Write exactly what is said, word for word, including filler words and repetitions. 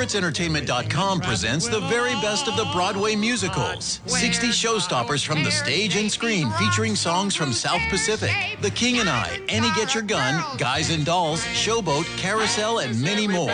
Parrots Entertainment dot com presents the very best of the Broadway musicals. sixty showstoppers from the stage and screen featuring songs from South Pacific, The King and I, Annie Get Your Gun, Guys and Dolls, Showboat, Carousel, and many more.